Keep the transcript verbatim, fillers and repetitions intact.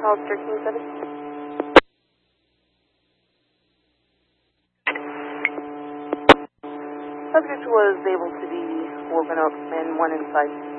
Hollister King seven. Subject was able to be woken up and went inside.